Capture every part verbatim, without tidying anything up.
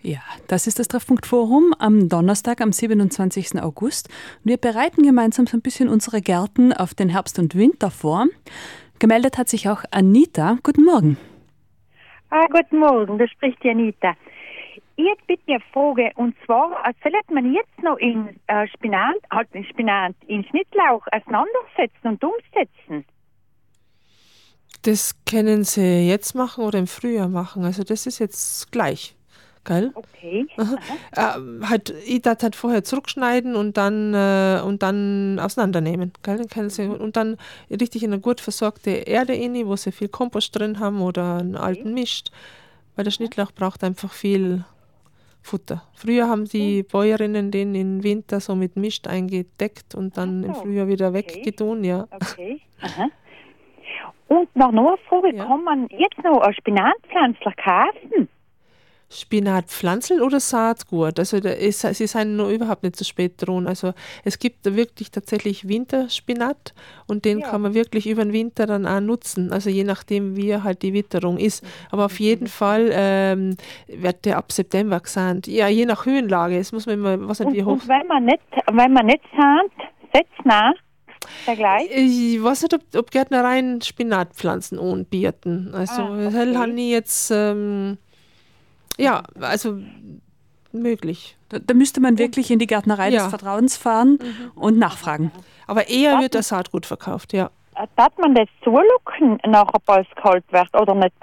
Ja, das ist das Treffpunkt-Forum am Donnerstag, am siebenundzwanzigsten August. Wir bereiten gemeinsam so ein bisschen unsere Gärten auf den Herbst und Winter vor. Gemeldet hat sich auch Anita. Guten Morgen. Ah, guten Morgen, da spricht die Anita. Ich hätte bitte eine Frage, und zwar, äh, sollte man jetzt noch in äh, Spinat, halt in Spinat, in Schnittlauch auseinandersetzen und umsetzen? Das können Sie jetzt machen oder im Frühjahr machen. Also das ist jetzt gleich. Gell? Okay. Äh, halt, ich darf halt vorher zurückschneiden und dann, äh, und dann auseinandernehmen. Gell? Dann können Sie, und dann richtig in eine gut versorgte Erde rein, wo Sie viel Kompost drin haben oder einen alten Mist. Weil der Schnittlauch braucht einfach viel Futter. Früher haben die Bäuerinnen den im Winter so mit Mist eingedeckt und dann Ach so. im Frühjahr wieder Okay. weggetun. Ja. Okay. Aha. Und noch eine Frage, Ja. kann man jetzt noch eine Spinatpflanzler kaufen? Spinatpflanzeln oder Saatgut. Also da ist, sie sind noch überhaupt nicht zu spät dran. Also es gibt da wirklich tatsächlich Winterspinat und den Ja. kann man wirklich über den Winter dann auch nutzen. Also je nachdem, wie halt die Witterung ist. Aber auf jeden Fall ähm, wird der ab September gesät. Ja, je nach Höhenlage. Es muss man immer, was halt Und, wie hoch. und wenn man nicht, wenn man nicht sahnt, setzt nach, vergleich. Ich weiß nicht, ob, ob Gärtnereien Spinatpflanzen anbieten. Also Ah, das okay. habe ich jetzt ähm, ja, also möglich. Da, da müsste man wirklich in die Gärtnerei Ja. des Vertrauens fahren und nachfragen. Aber eher wird das Saatgut verkauft, ja. Äh, Darf man das zulucken, nachher, bald es kalt wird, oder nicht?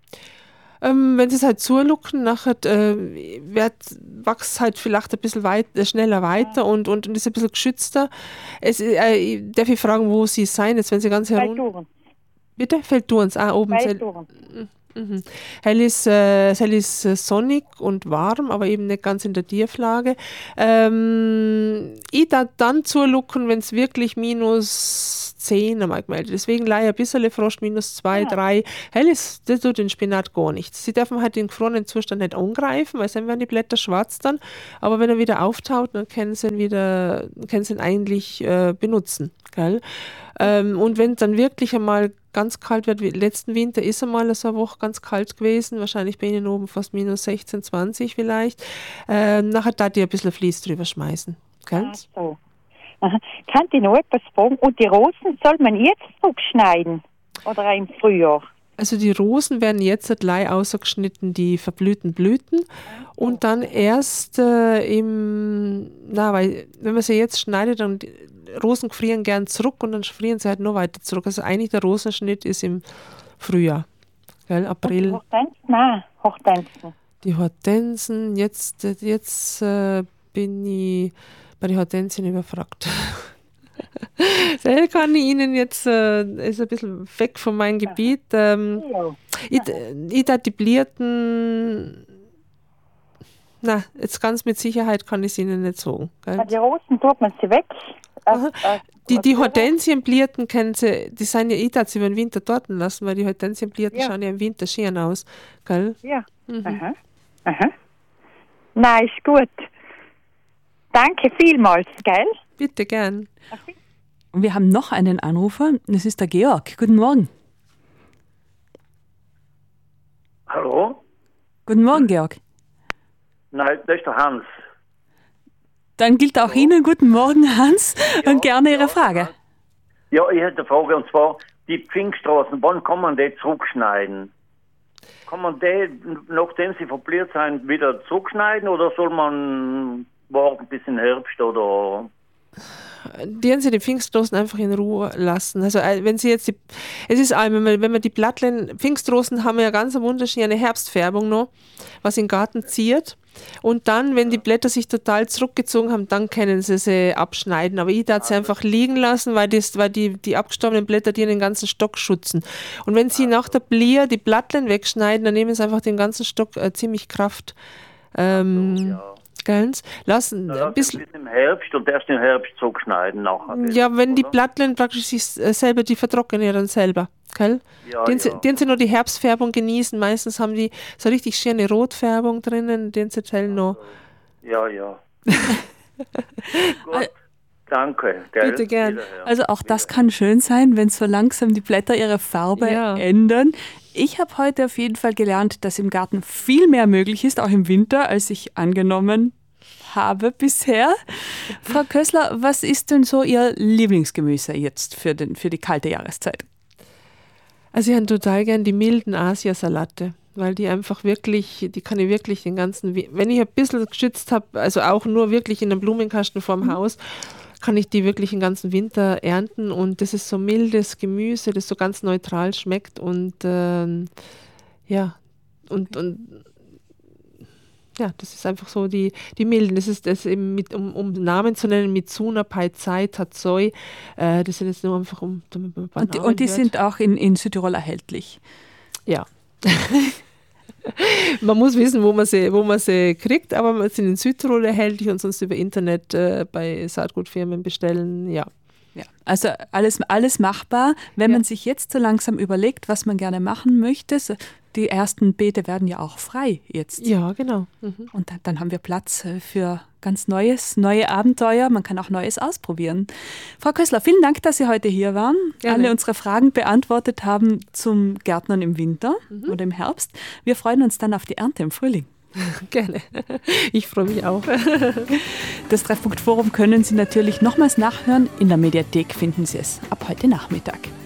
Ähm, wenn sie es halt zulucken, nachher äh, wird, wächst es halt vielleicht ein bisschen weit, äh, schneller weiter und, und, und ist ein bisschen geschützter. Es, äh, darf ich fragen, wo sie sein jetzt, wenn sie ganz herunter... Feldturen. Bitte? Feldturens, ah, oben. Feldturen. Mhm. Hell ist, äh, hell ist äh, sonnig und warm, aber eben nicht ganz in der Tieflage. Ähm, ich darf dann zulucken, wenn es wirklich minus zehn einmal gemeldet. Deswegen leider ein bisschen Frost, minus zwei, drei. Hell ist, das tut den Spinat gar nichts. Sie dürfen halt den gefrorenen Zustand nicht angreifen, weil dann werden die Blätter schwarz dann. Aber wenn er wieder auftaut, dann können sie ihn wieder, können sie ihn eigentlich äh, benutzen. Gell? Ähm, und wenn es dann wirklich einmal ganz kalt wird, wie letzten Winter ist einmal so eine Woche ganz kalt gewesen, wahrscheinlich bei Ihnen oben fast minus sechzehn, zwanzig vielleicht, ähm, nachher darf ich ein bisschen Vlies drüber schmeißen. Gell? Ach so. Aha. Kann ich noch etwas fragen? Und die Rosen soll man jetzt zurückschneiden? Oder auch im Frühjahr? Also die Rosen werden jetzt gleich ausgeschnitten, die verblühten Blüten und dann erst äh, im, na, weil wenn man sie jetzt schneidet, dann die Rosen frieren gern zurück und dann frieren sie halt noch weiter zurück. Also eigentlich der Rosenschnitt ist im Frühjahr, gell, April. Hortensen? Nein, Hortensen. Die Hortensen, jetzt, jetzt äh, bin ich bei den Hortensien überfragt. Das kann ich Ihnen jetzt, äh, ist ein bisschen weg von meinem Gebiet. Ähm, Ja. ich, ich da die Blierten, na, jetzt ganz mit Sicherheit kann ich es Ihnen nicht sagen. Gell? Die Rosen tut man sie weg. Äh, äh, Die, die Hortensienblierten kennen Sie, die sind ja, ich darf sie über den Winter dort lassen, weil die Hortensienblierten Ja. schauen ja im Winter schön aus. Gell? Ja. Mhm. Aha. Aha. Nein, ist gut. Danke vielmals, gell? Bitte gern. Und wir haben noch einen Anrufer, das ist der Georg. Guten Morgen. Hallo? Guten Morgen, Georg. Nein, das ist der Hans. Dann gilt auch Ihnen guten Morgen, Hans, Ja, und gerne Ihre ja, Frage. Ja, ich hätte eine Frage, und zwar die Pfingstraßen, wann kann man die zurückschneiden? Kann man die, nachdem sie verbliert sind, wieder zurückschneiden oder soll man warten bis in Herbst oder... Die Sie die Pfingstrosen einfach in Ruhe lassen. Also äh, wenn Sie jetzt die, es ist einmal, wenn man, wenn man die Blattlen, Pfingstrosen haben ja ganz am Unterschied eine Herbstfärbung noch, was den Garten ziert. Und dann, wenn die Blätter sich total zurückgezogen haben, dann können Sie sie abschneiden. Aber ich darf sie einfach liegen lassen, weil, das, weil die, die abgestorbenen Blätter die den ganzen Stock schützen. Und wenn Sie nach der Blier die Blattlen wegschneiden, dann nehmen Sie einfach den ganzen Stock äh, ziemlich Kraft. Ähm, ja. Ganz. Lassen Na, ein bisschen. bis im Herbst und erst im Herbst zurückschneiden nachher. Ja, wenn die oder? Blattlen praktisch sich äh, selber, die vertrocknen ja dann selber. Gell? Ja, den, ja. Sie, den sie nur die Herbstfärbung genießen. Meistens haben die so richtig schöne Rotfärbung drinnen, den sie teilen noch. Ja, ja. Gut. Danke. Gell? Bitte gern. Wiederhören. Also auch das kann schön sein, wenn so langsam die Blätter ihre Farbe Ja. ändern. Ich habe heute auf jeden Fall gelernt, dass im Garten viel mehr möglich ist, auch im Winter, als ich angenommen habe bisher. Frau Kössler, was ist denn so Ihr Lieblingsgemüse jetzt für, den, für die kalte Jahreszeit? Also ich habe total gern die milden Asiasalate, weil die einfach wirklich, die kann ich wirklich den ganzen, Wi- wenn ich ein bisschen geschützt habe, also auch nur wirklich in einem Blumenkasten vorm Haus, kann ich die wirklich den ganzen Winter ernten und das ist so mildes Gemüse, das so ganz neutral schmeckt und ähm, ja, und, und ja, das ist einfach so die, die milden, das ist das eben mit, um, um Namen zu nennen, Mitsuna, Paizai, Tatsoi, äh, das sind jetzt nur einfach um, damit man ein paar Und die, Namen und die hört. sind auch in, in Südtirol erhältlich. Ja. Man muss wissen, wo man sie, wo man sie kriegt, aber sie sind in Südtirol erhältlich und sonst über Internet äh, bei Saatgutfirmen bestellen, ja. Ja, also alles, alles machbar, wenn Ja. man sich jetzt so langsam überlegt, was man gerne machen möchte. So, die ersten Beete werden ja auch frei jetzt. Ja, genau. Mhm. Und dann, dann haben wir Platz äh, für ganz Neues, neue Abenteuer. Man kann auch Neues ausprobieren. Frau Kössler, vielen Dank, dass Sie heute hier waren, Gerne. alle unsere Fragen beantwortet haben zum Gärtnern im Winter oder im Herbst. Wir freuen uns dann auf die Ernte im Frühling. Gerne. Ich freue mich auch. Das Treffpunkt Forum können Sie natürlich nochmals nachhören. In der Mediathek finden Sie es ab heute Nachmittag.